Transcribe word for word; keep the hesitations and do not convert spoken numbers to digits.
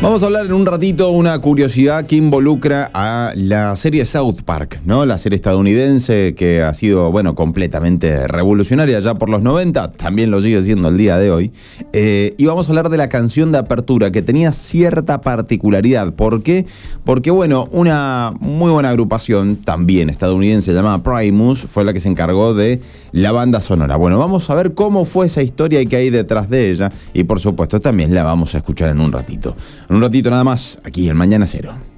Vamos a hablar en un ratito una curiosidad que involucra a la serie South Park, ¿no? La serie estadounidense que ha sido, bueno, completamente revolucionaria ya por los noventa, también lo sigue siendo el día de hoy. Eh, y vamos a hablar de la canción de apertura que tenía cierta particularidad. ¿Por qué? Porque, bueno, una muy buena agrupación también estadounidense llamada Primus fue la que se encargó de la banda sonora. Bueno, vamos a ver cómo fue esa historia y qué hay detrás de ella y, por supuesto, también la vamos a escuchar en un ratito. En un ratito nada más, aquí en Mañana Cero.